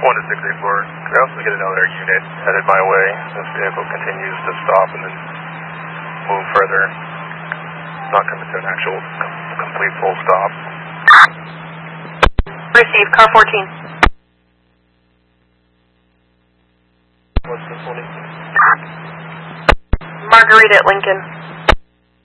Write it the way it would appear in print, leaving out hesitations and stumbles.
1 to 684. Could I also get another unit headed my way? This vehicle continues to stop and then move further. Not coming to an actual complete full stop. Receive, car 14. What's the 20? Marguerite at Lincoln.